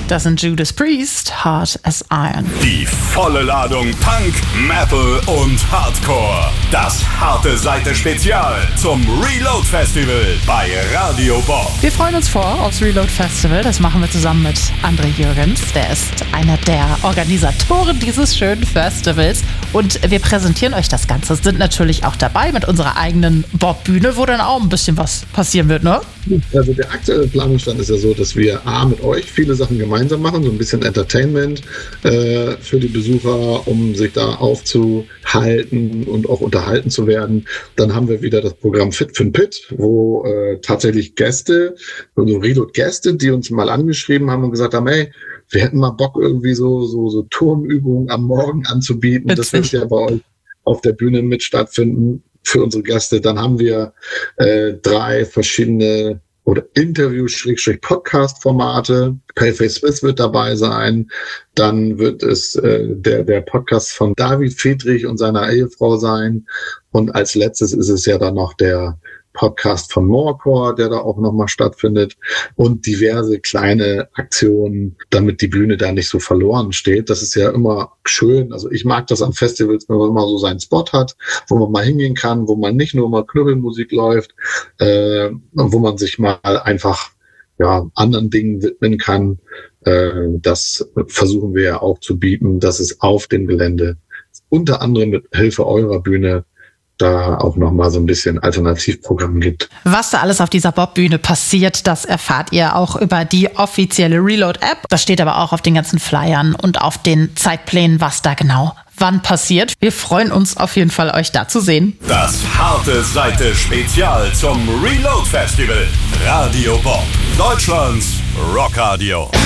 Das sind Judas Priest, Hard as Iron. Die volle Ladung Punk, Metal und Hardcore. Das harte Seite Spezial zum Reload Festival bei Radio Bob. Wir freuen uns aufs Reload Festival. Das machen wir zusammen mit André Jürgens. Der ist einer der Organisatoren dieses schönen Festivals. Und wir präsentieren euch das Ganze. Sind natürlich auch dabei mit unserer eigenen Bob-Bühne, wo dann auch ein bisschen was passieren wird, ne? Also der aktuelle Planungsstand ist ja so, dass wir mit euch viele Sachen gemeinsam machen, so ein bisschen Entertainment für die Besucher, um sich da aufzuhalten und auch unterhalten zu werden. Dann haben wir wieder das Programm Fit für den Pit, wo tatsächlich Gäste, also Reload-Gäste, die uns mal angeschrieben haben und gesagt haben, hey, wir hätten mal Bock, irgendwie so Turmübungen am Morgen anzubieten. Das wird ja bei euch auf der Bühne mit stattfinden für unsere Gäste. Dann haben wir 3 verschiedene oder Interview-Podcast-Formate. Paleface Smith wird dabei sein. Dann wird es der Podcast von David Friedrich und seiner Ehefrau sein. Und als letztes ist es ja dann noch der Podcast von Morecore, der da auch nochmal stattfindet, und diverse kleine Aktionen, damit die Bühne da nicht so verloren steht. Das ist ja immer schön. Also ich mag das an Festivals, wenn man immer so seinen Spot hat, wo man mal hingehen kann, wo man nicht nur mal Knüppelmusik läuft, wo man sich mal einfach anderen Dingen widmen kann. Das versuchen wir ja auch zu bieten, dass es auf dem Gelände unter anderem mit Hilfe eurer Bühne da auch nochmal so ein bisschen Alternativprogramm gibt. Was da alles auf dieser Bob-Bühne passiert, das erfahrt ihr auch über die offizielle Reload-App. Das steht aber auch auf den ganzen Flyern und auf den Zeitplänen, was da genau wann passiert. Wir freuen uns auf jeden Fall, euch da zu sehen. Das harte Seite Spezial zum Reload Festival. Radio Bob, Deutschlands Rockradio.